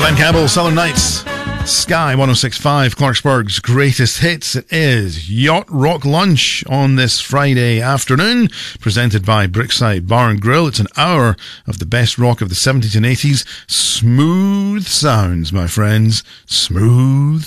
Glenn Campbell, Southern Nights, Sky 106.5, Clarksburg's greatest hits. It is Yacht Rock Lunch on this Friday afternoon, presented by Brickside Bar and Grill. It's an hour of the best rock of the 70s and 80s. Smooth sounds, my friends. Smooth